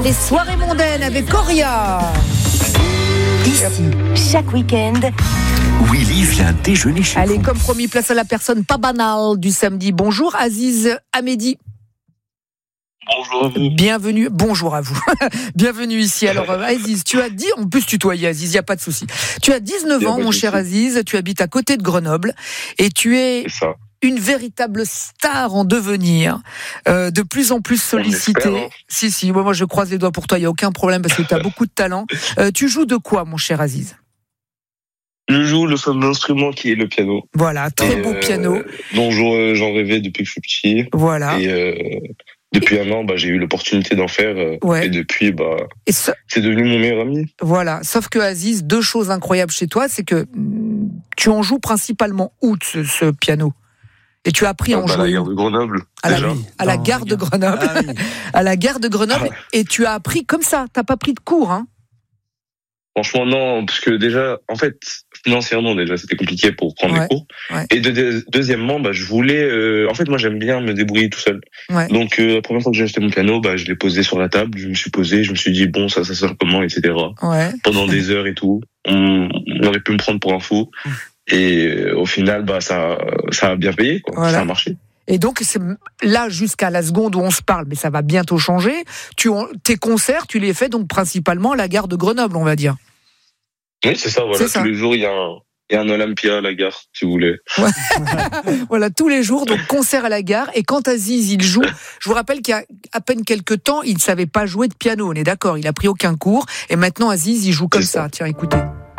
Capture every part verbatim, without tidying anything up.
les soirées mondaines avec Coria. Ici, chaque week-end, Willy vient déjeuner chez Allez, vous. comme promis, place à la personne pas banale du samedi. Bonjour Aziz Ahmedi. Bonjour à vous. Bienvenue, bonjour à vous. Bienvenue ici. Alors euh, Aziz, tu as dit, on peut se tutoyer Aziz, il n'y a pas de souci. Tu as dix-neuf ans, mon cher Aziz, tu habites à côté de Grenoble et tu es C'est ça. une véritable star en devenir, euh, de plus en plus sollicitée. On espère, hein. Si, si, moi, moi je croise les doigts pour toi, il n'y a aucun problème parce que tu as beaucoup de talent. Euh, tu joues de quoi, mon cher Aziz ? Je joue le fameux instrument qui est le piano. Voilà, très Et, beau euh, piano. Dont j'en j'en rêvais depuis que je suis petit. Voilà. Et euh, depuis un an, bah, j'ai eu l'opportunité d'en faire. euh, Ouais. Et depuis, bah, Et ce- c'est devenu mon meilleur ami. Voilà. Sauf que Aziz, deux choses incroyables chez toi, c'est que mm, tu en joues principalement où ce, ce piano ? Et tu as appris à en Ah, bah, jouer la gare où de Grenoble. à la, déjà. à la Dans gare la de gare. Grenoble. Ah oui. À la gare de Grenoble. Ah. Et tu as appris comme ça. T'as pas pris de cours, hein ? Franchement, non, parce que déjà, en fait, financièrement, déjà, c'était compliqué pour prendre Ouais, les cours. ouais. Et de, de- deuxièmement, bah, je voulais, euh, en fait, moi, j'aime bien me débrouiller tout seul. Ouais. Donc, euh, la première fois que j'ai acheté mon piano, bah, je l'ai posé sur la table, je me suis posé, je me suis dit, bon, ça, ça sert comment, et cetera. Ouais. Pendant des heures et tout. On, on aurait pu me prendre pour un fou. Et euh, au final, bah, ça, ça a bien payé, quoi. Voilà. Ça a marché. Et donc, c'est là, jusqu'à la seconde où on se parle, mais ça va bientôt changer, tu, tes concerts, tu les fais donc principalement à la gare de Grenoble, on va dire. Oui, c'est ça, voilà. C'est ça. Tous les jours, il y a un, il y a un Olympia à la gare, si vous voulez. Voilà, tous les jours, donc concert à la gare. Et quand Aziz, il joue, je vous rappelle qu'il y a à peine quelques temps, il ne savait pas jouer de piano, on est d'accord, il a pris aucun cours. Et maintenant, Aziz, il joue comme C'est ça. ça. Tiens, écoutez.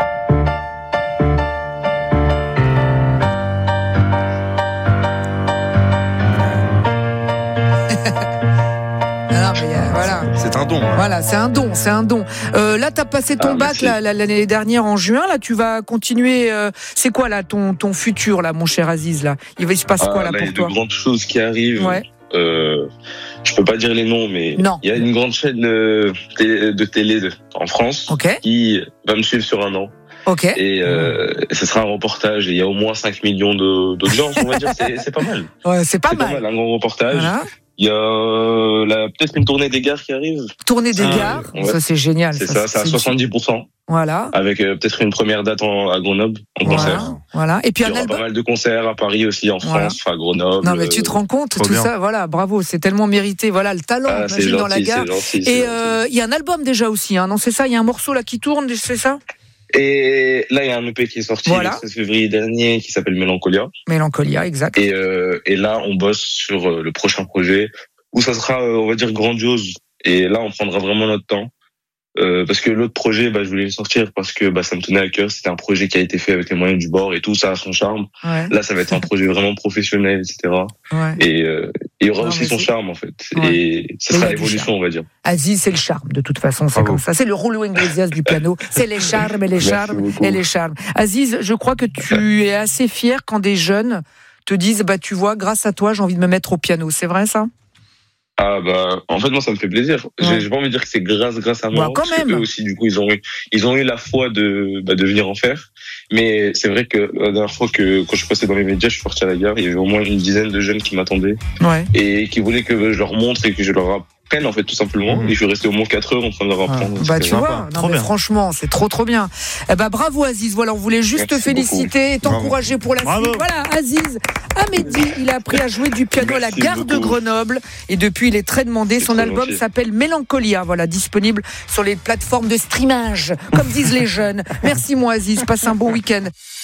Ah non, mais, euh, voilà. C'est un don. hein. Voilà, c'est un don, c'est un don. Euh, là, t'as passé ton Ah, bac merci. là, là, l'année dernière en juin. Là, tu vas continuer. euh, c'est quoi là ton ton futur là, mon cher Aziz là Il va il se passe quoi Ah, là là, il y pour a de toi grandes choses qui arrivent. Ouais. Euh, je peux pas dire les noms, mais Non. il y a une grande chaîne euh, télé- de télé de- en France Ok, qui va me suivre sur un an. ok. Et euh, ce sera un reportage. Et il y a au moins cinq millions de- d'audience, on va dire. C'est c'est pas mal. Ouais, c'est pas C'est pas mal. mal, un grand reportage. Voilà. Il y a euh, la- peut-être une tournée des gares qui arrive. Tournée des Ah, gares, ouais. ça c'est génial. C'est ça, c'est à soixante-dix pour cent. Voilà, Avec euh, peut-être une première date en, à Grenoble, en concert. voilà, voilà. Et puis Il y un aura album. pas mal de concerts à Paris aussi, en Voilà. France, à Grenoble. Non mais tu te rends compte, trop tout bien. ça, voilà, bravo, c'est tellement mérité. Voilà, le talent, Ah, c'est imagine dans la gentil, gare. c'est gentil. c'est Et gentil. euh, il y a un album déjà aussi, hein, non c'est ça, il y a un morceau là qui tourne, c'est ça Et là, il y a un E P qui est sorti Voilà. le seize février dernier qui s'appelle Mélancolia. Mélancolia, exact. Et, euh, et là, on bosse sur euh, le prochain projet où ça sera, euh, on va dire, grandiose. Et là, on prendra vraiment notre temps. Euh, parce que l'autre projet, bah, je voulais le sortir parce que bah, ça me tenait à cœur. C'était un projet qui a été fait avec les moyens du bord et tout, ça a son charme. Ouais, Là, ça va être un projet vraiment professionnel, et cetera. ouais. Et euh, il y aura Non, aussi mais son c'est- charme, en fait. Ouais. Et ce Mais il y sera a du l'évolution, on va dire. Aziz, c'est le charme, de toute façon, c'est Bravo. comme ça. C'est le Julio Iglesias du piano. C'est les charmes et les Merci charmes beaucoup. et les charmes. Aziz, je crois que tu es assez fier quand des jeunes te disent, bah, tu vois, grâce à toi, j'ai envie de me mettre au piano. C'est vrai, ça? Ah bah en fait moi ça me fait plaisir. Ouais. J'ai j'ai pas envie de dire que c'est grâce grâce à moi. Bah, quand parce que même. eux aussi du coup ils ont eu ils ont eu la foi de bah, de venir en faire. Mais c'est vrai que la dernière fois que quand je passais dans les médias, je suis parti à la gare, il y avait au moins une dizaine de jeunes qui m'attendaient Ouais. et qui voulaient que je leur montre et que je leur apprenne en fait tout simplement. Mhm. Et je suis resté au moins quatre heures en train de leur apprendre. Bah, C'était- tu sympa. vois, non, Trop mais bien. franchement, c'est trop, trop bien. Eh ben, bravo, Aziz. Voilà, on voulait juste te Merci féliciter et t'encourager pour la Bravo. suite. Voilà, Aziz Ahmedi, il a appris à jouer du piano à la Merci gare de beaucoup. Grenoble et depuis, il est très demandé. C'est Son très album gentil. s'appelle Mélancolia. Voilà, disponible sur les plateformes de streamage, comme disent les jeunes. Merci, moi, Aziz. Passe un bon week-end.